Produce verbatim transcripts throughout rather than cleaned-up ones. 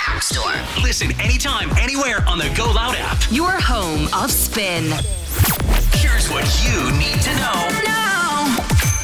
App Store. Listen anytime, anywhere on the Go Loud app. Your home of Spin. Here's what you need to know. Now.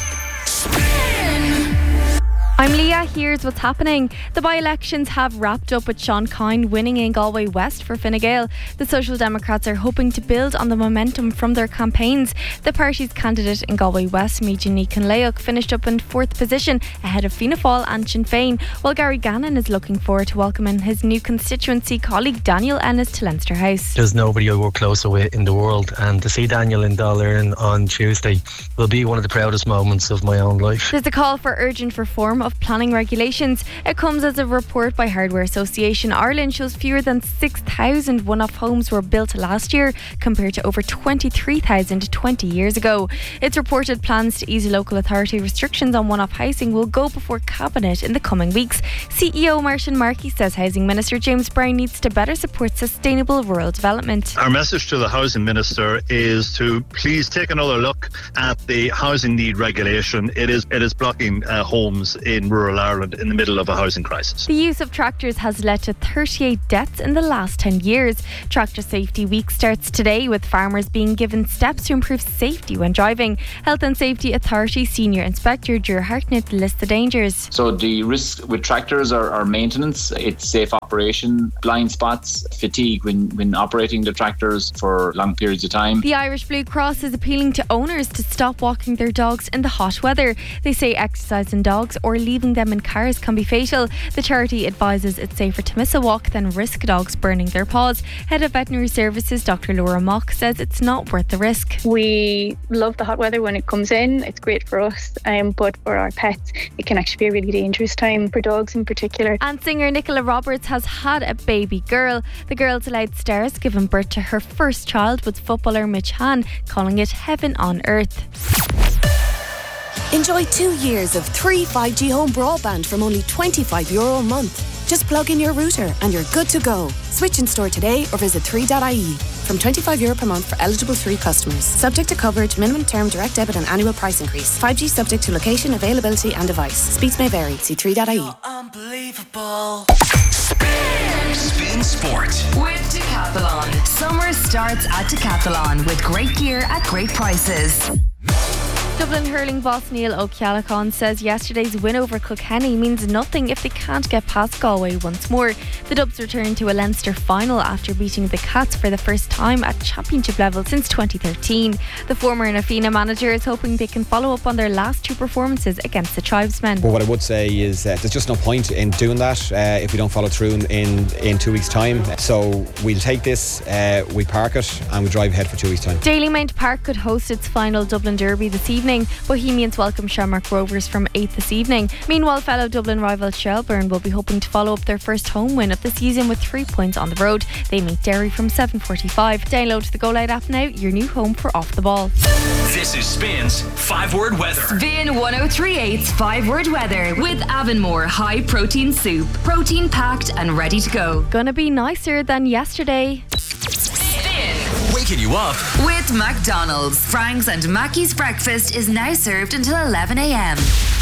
I'm Leah, here's what's happening. The by-elections have wrapped up with Sean Kine winning in Galway West for Fine Gael. The Social Democrats are hoping to build on the momentum from their campaigns. The party's candidate in Galway West, Meagan Leuk, finished up in fourth position ahead of Fianna Fáil and Sinn Féin, while Gary Gannon is looking forward to welcoming his new constituency colleague Daniel Ennis to Leinster House. There's nobody I work closer with in the world, and to see Daniel in Dáil on Tuesday will be one of the proudest moments of my own life. There's a call for urgent reform of planning regulations. It comes as a report by Hardware Association Ireland shows fewer than six thousand one-off homes were built last year compared to over twenty-three thousand twenty years ago. It's reported plans to ease local authority restrictions on one-off housing will go before Cabinet in the coming weeks. C E O Martin Markey says Housing Minister James Browne needs to better support sustainable rural development. Our message to the Housing Minister is to please take another look at the housing need regulation. It is it is blocking uh, homes in rural Ireland in the middle of a housing crisis. The use of tractors has led to thirty-eight deaths in the last ten years. Tractor Safety Week starts today with farmers being given steps to improve safety when driving. Health and Safety Authority Senior Inspector Drew Hartnett lists the dangers. So the risks with tractors are, are maintenance, it's safe operation, blind spots, fatigue when, when operating the tractors for long periods of time. The Irish Blue Cross is appealing to owners to stop walking their dogs in the hot weather. They say exercising dogs or leaving them in cars can be fatal. The charity advises it's safer to miss a walk than risk dogs burning their paws. Head of Veterinary Services Doctor Laura Mock says it's not worth the risk. We love the hot weather when it comes in. It's great for us, um, but for our pets it can actually be a really dangerous time for dogs in particular. And singer Nicola Roberts has had a baby girl. The Girls Aloud star has given birth to her first child with footballer Mitch Hann, calling it heaven on earth. Enjoy two years of three five G home broadband from only twenty-five euro a month. Just plug in your router and you're good to go. Switch in store today or visit three dot I E. From twenty-five euro per month for eligible three customers. Subject to coverage, minimum term, direct debit and annual price increase. five G subject to location, availability and device. Speeds may vary. See three dot I E. Unbelievable. Spin Sport with Decathlon. Summer starts at Decathlon with great gear at great prices. Dublin hurling boss Neil O'Callaghan says yesterday's win over Kilkenny means nothing if they can't get past Galway once more. The Dubs return to a Leinster final after beating the Cats for the first time at championship level since twenty thirteen. The former Nafina manager is hoping they can follow up on their last two performances against the Tribesmen. But what I would say is uh, there's just no point in doing that uh, if we don't follow through in, in, in two weeks' time. So we'll take this, uh, we park it and we drive ahead for two weeks' time. Dalymount Park could host its final Dublin Derby this evening. Bohemians welcome Shamrock Rovers from eighth this evening. Meanwhile, fellow Dublin rival Shelbourne will be hoping to follow up their first home win of the season with three points on the road. They meet Derry from seven forty-five. Download the Go Loud app now, your new home for Off the Ball. This is Spin's five word weather. Spin one oh three point eight's five word weather with Avonmore High Protein Soup. Protein packed and ready to go. Gonna be nicer than yesterday. Waking you up with McDonald's. Frank's and Mackey's breakfast is now served until eleven a.m.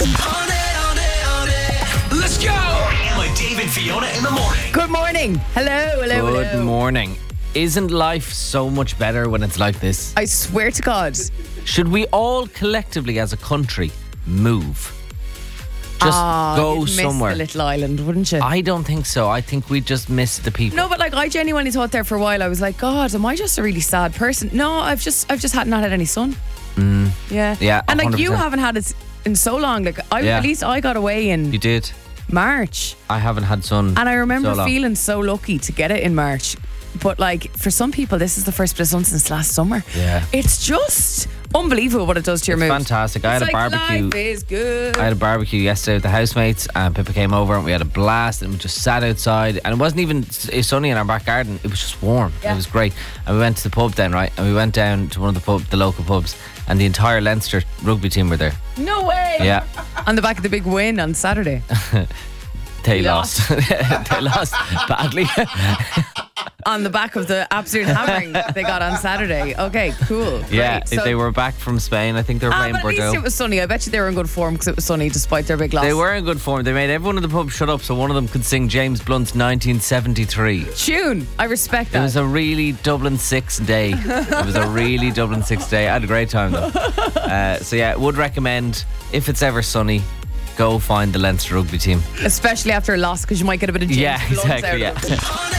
Let's go! With Dave and Fiona in the morning. Good morning. Hello, hello, Good hello. morning. Isn't life so much better when it's like this? I swear to God. Should we all collectively as a country move? Just oh, go you'd miss somewhere. the little island, wouldn't you? I don't think so. I think we just miss the people. No, but like I genuinely thought there for a while. I was like, God, am I just a really sad person? No, I've just, I've just had not had any sun. Mm. Yeah, yeah. And like one hundred percent. you haven't had it in so long. Like I, Yeah. at least I got away in You did. March, I haven't had sun. and I remember so long. feeling so lucky to get it in March. But like for some people, this is the first bit of sun since last summer. Yeah. It's just unbelievable what it does to your It's mood. fantastic. I It's had a like barbecue. Life is good. I had a barbecue yesterday with the housemates, and Pippa came over and we had a blast, and we just sat outside, and it wasn't even s- sunny in our back garden. It was just warm. Yeah. It was great. And we went to the pub then, right? And we went down to one of the pub, the local pubs, and the entire Leinster rugby team were there. No way. Yeah. On the back of the big win on Saturday. They We lost. lost. They lost badly. on the back of the absolute hammering they got on Saturday. Okay, cool. Yeah, Great. if So- they were back from Spain. I think they were Ah, playing but at least Bordeaux. it was sunny. I bet you they were in good form because it was sunny despite their big loss. They were in good form. They made everyone in the pub shut up so one of them could sing James Blunt's nineteen seventy-three. Tune. I respect that. It was a really Dublin six day. It was a really Dublin six day. I had a great time though. Uh, so yeah, would recommend if it's ever sunny, go find the Leinster rugby team. Especially after a loss because you might get a bit of James Yeah, Blunt exactly. out of Yeah. it.